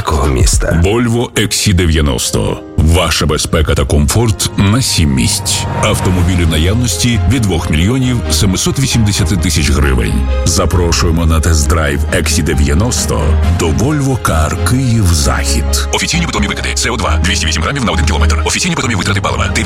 великого міста. Volvo XC90. Ваша безпека та комфорт на 7 місць. Автомобілі наявності від 2 мільйонів 780 тисяч гривень. Запрошуємо на тест-драйв XC90 до Volvo Car Київ Захід. Офіційні питомі викиди. СО2 208 грамів на 1 кілометр. Офіційні питомі витрати палива